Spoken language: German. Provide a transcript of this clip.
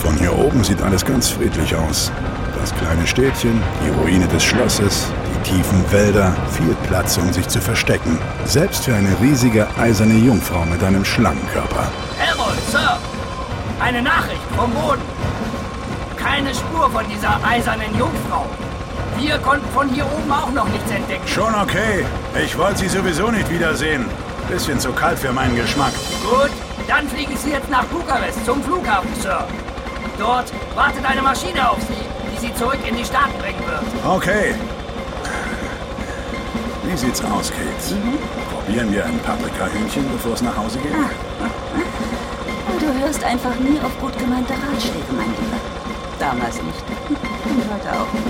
Von hier oben sieht alles ganz friedlich aus. Das kleine Städtchen, die Ruine des Schlosses, die tiefen Wälder, viel Platz, um sich zu verstecken. Selbst für eine riesige eiserne Jungfrau mit einem Schlangenkörper. Harold, Sir! Eine Nachricht vom Boden. Keine Spur von dieser eisernen Jungfrau. Wir konnten von hier oben auch noch nichts entdecken. Schon okay. Ich wollte sie sowieso nicht wiedersehen. Bisschen zu kalt für meinen Geschmack. Gut, dann fliegen Sie jetzt nach Bukarest zum Flughafen, Sir. Dort wartet eine Maschine auf Sie, die Sie zurück in die Staaten bringen wird. Okay. Wie sieht's aus, Kate? Probieren wir ein Paprikahühnchen, bevor es nach Hause geht? Du hörst einfach nie auf gut gemeinte Ratschläge, mein Lieber. Damals nicht. Und heute auch nicht.